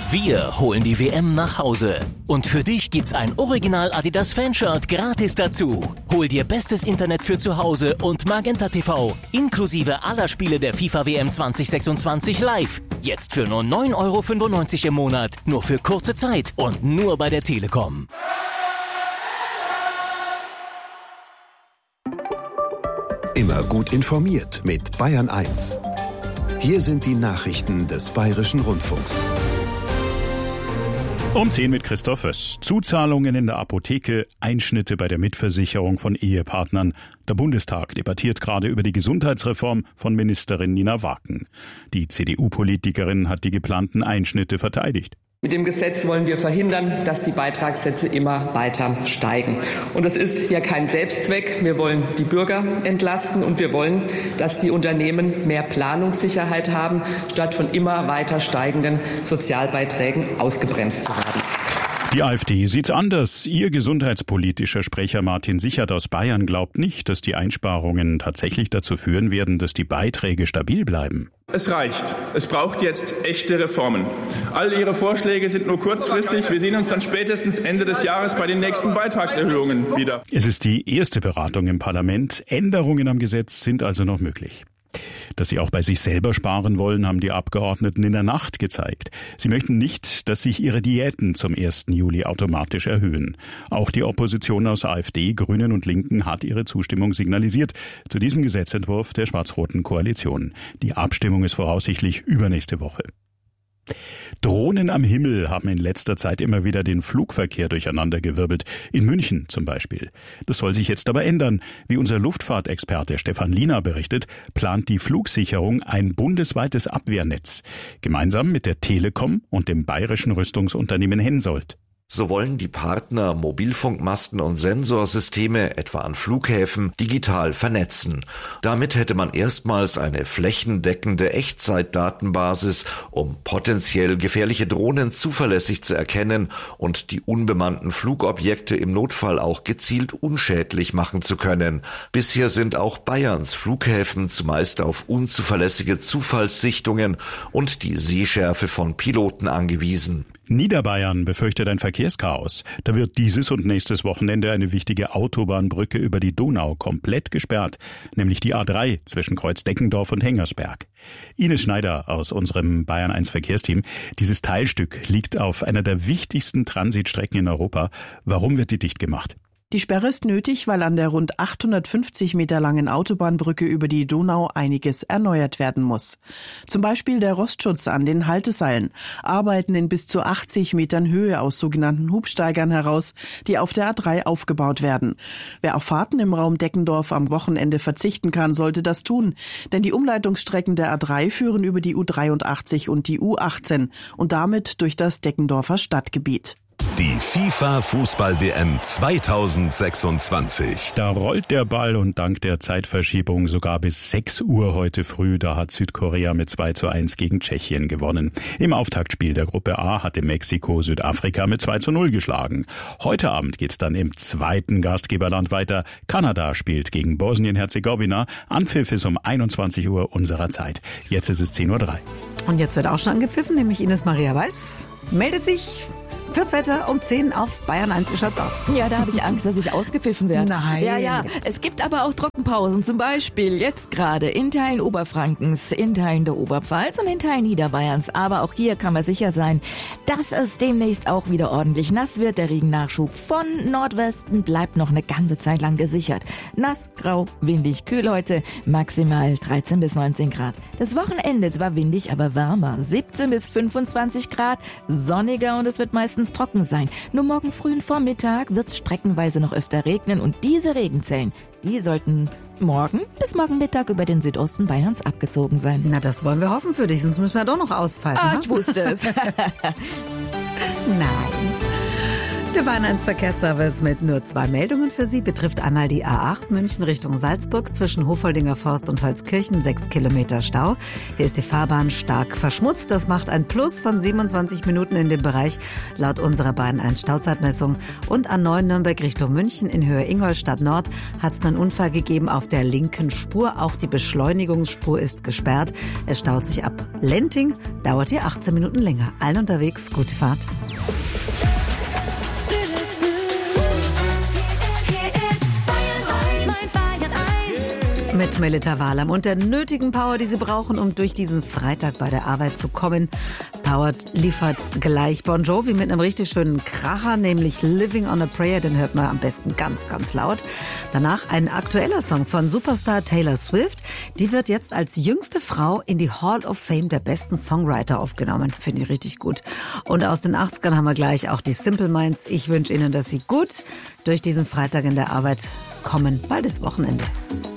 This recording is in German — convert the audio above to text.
Wir holen die WM nach Hause. Und für dich gibt's ein Original Adidas Fanshirt gratis dazu. Hol dir bestes Internet für zu Hause und Magenta TV inklusive aller Spiele der FIFA WM 2026 live. Jetzt für nur 9,95 € im Monat. Nur für kurze Zeit und nur bei der Telekom. Immer gut informiert mit Bayern 1. Hier sind die Nachrichten des Bayerischen Rundfunks. Um 10 mit Christoph Höss. Zuzahlungen in der Apotheke, Einschnitte bei der Mitversicherung von Ehepartnern. Der Bundestag debattiert gerade über die Gesundheitsreform von Ministerin Nina Waken. Die CDU-Politikerin hat die geplanten Einschnitte verteidigt. Mit dem Gesetz wollen wir verhindern, dass die Beitragssätze immer weiter steigen. Und das ist ja kein Selbstzweck. Wir wollen die Bürger entlasten und wir wollen, dass die Unternehmen mehr Planungssicherheit haben, statt von immer weiter steigenden Sozialbeiträgen ausgebremst zu werden. Die AfD sieht's anders. Ihr gesundheitspolitischer Sprecher Martin Sichert aus Bayern glaubt nicht, dass die Einsparungen tatsächlich dazu führen werden, dass die Beiträge stabil bleiben. Es reicht. Es braucht jetzt echte Reformen. All Ihre Vorschläge sind nur kurzfristig. Wir sehen uns dann spätestens Ende des Jahres bei den nächsten Beitragserhöhungen wieder. Es ist die erste Beratung im Parlament. Änderungen am Gesetz sind also noch möglich. Dass sie auch bei sich selber sparen wollen, haben die Abgeordneten in der Nacht gezeigt. Sie möchten nicht, dass sich ihre Diäten zum 1. Juli automatisch erhöhen. Auch die Opposition aus AfD, Grünen und Linken hat ihre Zustimmung signalisiert zu diesem Gesetzentwurf der schwarz-roten Koalition. Die Abstimmung ist voraussichtlich übernächste Woche. Drohnen am Himmel haben in letzter Zeit immer wieder den Flugverkehr durcheinandergewirbelt. In München zum Beispiel. Das soll sich jetzt aber ändern. Wie unser Luftfahrtexperte Stefan Liener berichtet, plant die Flugsicherung ein bundesweites Abwehrnetz. Gemeinsam mit der Telekom und dem bayerischen Rüstungsunternehmen Hensoldt. So wollen die Partner Mobilfunkmasten und Sensorsysteme, etwa an Flughäfen, digital vernetzen. Damit hätte man erstmals eine flächendeckende Echtzeitdatenbasis, um potenziell gefährliche Drohnen zuverlässig zu erkennen und die unbemannten Flugobjekte im Notfall auch gezielt unschädlich machen zu können. Bisher sind auch Bayerns Flughäfen zumeist auf unzuverlässige Zufallssichtungen und die Sehschärfe von Piloten angewiesen. Niederbayern befürchtet ein Verkehrschaos. Da wird dieses und nächstes Wochenende eine wichtige Autobahnbrücke über die Donau komplett gesperrt, nämlich die A3 zwischen Kreuz-Deckendorf und Hengersberg. Ines Schneider aus unserem Bayern 1 Verkehrsteam. Dieses Teilstück liegt auf einer der wichtigsten Transitstrecken in Europa. Warum wird die dicht gemacht? Die Sperre ist nötig, weil an der rund 850 Meter langen Autobahnbrücke über die Donau einiges erneuert werden muss. Zum Beispiel der Rostschutz an den Halteseilen, Arbeiten in bis zu 80 Metern Höhe aus sogenannten Hubsteigern heraus, die auf der A3 aufgebaut werden. Wer auf Fahrten im Raum Deckendorf am Wochenende verzichten kann, sollte das tun, denn die Umleitungsstrecken der A3 führen über die U83 und die U18 und damit durch das Deckendorfer Stadtgebiet. Die FIFA-Fußball-WM 2026. Da rollt der Ball und dank der Zeitverschiebung sogar bis 6 Uhr heute früh. Da hat Südkorea mit 2:1 gegen Tschechien gewonnen. Im Auftaktspiel der Gruppe A hatte Mexiko Südafrika mit 2:0 geschlagen. Heute Abend geht's dann im zweiten Gastgeberland weiter. Kanada spielt gegen Bosnien-Herzegowina. Anpfiff ist um 21 Uhr unserer Zeit. Jetzt ist es 10:03 Uhr. Und jetzt wird auch schon angepfiffen, nämlich Ines Maria Weiß meldet sich fürs Wetter um 10 auf Bayern 1. Wie schaut's aus? Ja, da habe ich Angst, dass ich ausgepfiffen werde. Nein. Ja. Es gibt aber auch Trockenpausen. Zum Beispiel jetzt gerade in Teilen Oberfrankens, in Teilen der Oberpfalz und in Teilen Niederbayerns. Aber auch hier kann man sicher sein, dass es demnächst auch wieder ordentlich nass wird. Der Regennachschub von Nordwesten bleibt noch eine ganze Zeit lang gesichert. Nass, grau, windig, kühl heute. Maximal 13 bis 19 Grad. Das Wochenende zwar windig, aber wärmer. 17 bis 25 Grad, sonniger und es wird meistens trocken sein. Nur morgen frühen Vormittag wird es streckenweise noch öfter regnen und diese Regenzellen, die sollten morgen bis morgen Mittag über den Südosten Bayerns abgezogen sein. Na, das wollen wir hoffen für dich, sonst müssen wir doch noch auspfeifen. Ich wusste es. Nein. Der Bayern 1 Verkehrsservice mit nur 2 Meldungen für Sie betrifft einmal die A8 München Richtung Salzburg zwischen Hofoldinger Forst und Holzkirchen, 6 Kilometer Stau. Hier ist die Fahrbahn stark verschmutzt. Das macht ein Plus von 27 Minuten in dem Bereich laut unserer Bayern 1 Stauzeitmessung. Und A9 Nürnberg Richtung München in Höhe Ingolstadt Nord hat es einen Unfall gegeben auf der linken Spur. Auch die Beschleunigungsspur ist gesperrt. Es staut sich ab Lenting, dauert hier 18 Minuten länger. Allen unterwegs, gute Fahrt. Mit Melita Wahlam und der nötigen Power, die Sie brauchen, um durch diesen Freitag bei der Arbeit zu kommen. Powered liefert gleich Bon Jovi mit einem richtig schönen Kracher, nämlich Living on a Prayer, den hört man am besten ganz, ganz laut. Danach ein aktueller Song von Superstar Taylor Swift. Die wird jetzt als jüngste Frau in die Hall of Fame der besten Songwriter aufgenommen. Finde ich richtig gut. Und aus den 80ern haben wir gleich auch die Simple Minds. Ich wünsche Ihnen, dass Sie gut durch diesen Freitag in der Arbeit kommen. Bald ist Wochenende.